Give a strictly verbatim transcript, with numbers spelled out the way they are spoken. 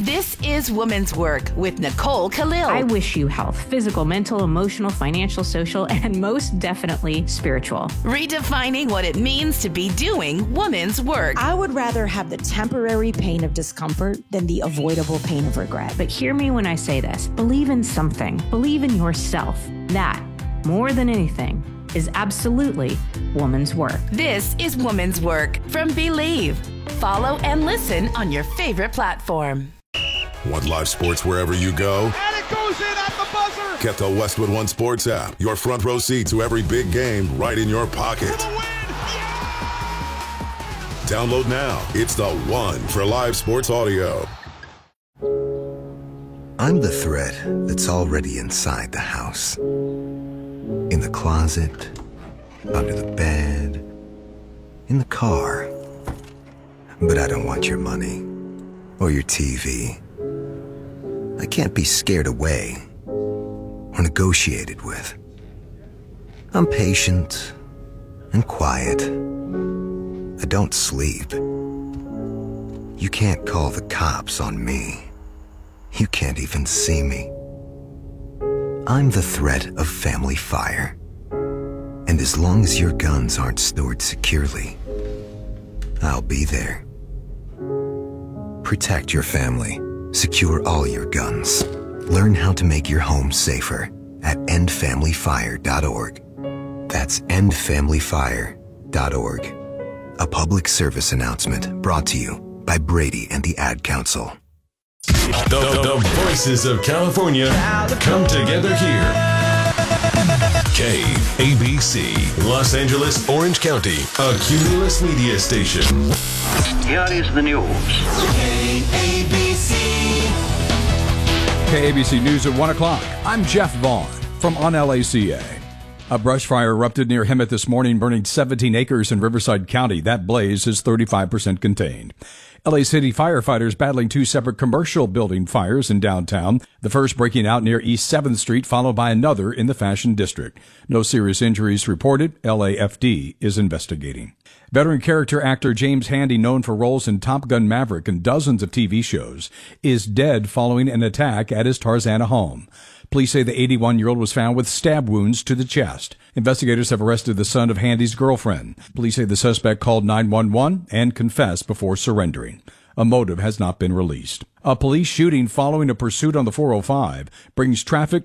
This is Woman's Work with Nicole Khalil. I wish you health, physical, mental, emotional, financial, social, and most definitely spiritual. Redefining what it means to be doing woman's work. I would rather have the temporary pain of discomfort than the avoidable pain of regret. But hear me when I say this. Believe in something. Believe in yourself. That, more than anything, is absolutely woman's work. This is Woman's Work from Believe. Follow and listen on your favorite platform. Want live sports wherever you go? And it goes in at the buzzer! Get the Westwood One Sports app. Your front row seat to every big game right in your pocket. For the win! Yeah! Download now. It's the one for live sports audio. I'm the threat that's already inside the house. In the closet, under the bed, in the car. But I don't want your money or your T V. I can't be scared away or negotiated with. I'm patient and quiet. I don't sleep. You can't call the cops on me. You can't even see me. I'm the threat of family fire. And as long as your guns aren't stored securely, I'll be there. Protect your family. Secure all your guns. Learn how to make your home safer at end family fire dot org. That's end family fire dot org. A public service announcement brought to you by Brady and the Ad Council. The, the voices of California come together here. K A B C, Los Angeles, Orange County, a Cumulus media station. Here is the news. K A B C. K A B C News at one o'clock. I'm Jeff Vaughn from on L A C A. A brush fire erupted near Hemet this morning, burning seventeen acres in Riverside County. That blaze is thirty-five percent contained. L A City firefighters battling two separate commercial building fires in downtown. The first breaking out near East seventh Street, followed by another in the Fashion District. No serious injuries reported. L A F D is investigating. Veteran character actor James Handy, known for roles in Top Gun Maverick and dozens of T V shows, is dead following an attack at his Tarzana home. Police say the eighty-one-year-old was found with stab wounds to the chest. Investigators have arrested the son of Handy's girlfriend. Police say the suspect called nine one one and confessed before surrendering. A motive has not been released. A police shooting following a pursuit on the four oh five brings traffic